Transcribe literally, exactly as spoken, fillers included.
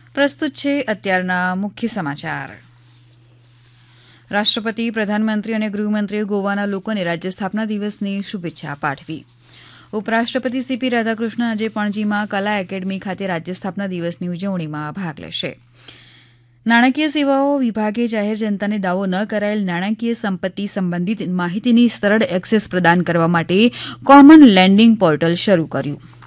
પ્રસ્તુત છે અત્યારના મુખ્ય સમાચાર. રાષ્ટ્રપતિ, પ્રધાનમંત્રી અને ગૃહમંત્રીએ ગોવાના લોકોને રાજ્ય સ્થાપના દિવસની શુભેચ્છા પાઠવી. ઉપરાષ્ટ્રપતિ સીપી રાધાકૃષ્ણ આજે પણજીમાં કલા એકેડમી ખાતે રાજ્ય સ્થાપના દિવસની ઉજવણીમાં ભાગ લેશે. નાણાકીય સેવાઓ વિભાગે જાહેર જનતાને દાવો ન કરાયેલ નાણાકીય સંપત્તિ સંબંધિત માહિતીની સરળ એક્સેસ પ્રદાન કરવા માટે કોમન લેન્ડિંગ પોર્ટલ શરૂ કર્યું.